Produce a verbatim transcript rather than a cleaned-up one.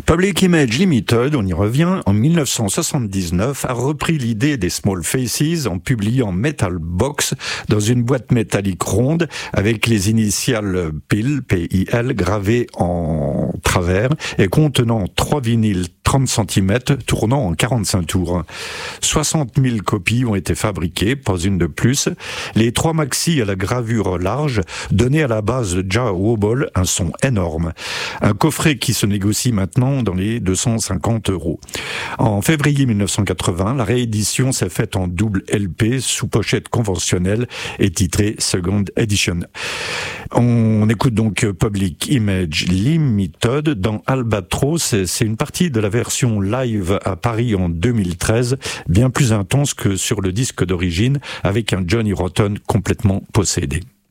Public Image Limited, on y revient, en dix-neuf cent soixante-dix-neuf, a repris l'idée des Small Faces en publiant Metal Box dans une boîte métallique ronde avec les initiales P I L, P I L gravées en travers et contenant trois vinyles trente centimètres tournant en quarante-cinq tours. soixante mille copies ont été fabriquées, pas une de plus. Les trois maxi à la gravure large donnaient à la base de Jah Wobble un son énorme. Un coffret qui se négocie maintenant dans les deux cent cinquante euros. En février mille neuf cent quatre-vingts, la réédition s'est faite en double L P sous pochette conventionnelle et titrée Second Edition. On écoute donc Public Image Limited dans Albatros. C'est une partie de la version live à Paris en deux mille treize, bien plus intense que sur le disque d'origine, avec un Johnny Rotten complètement possédé.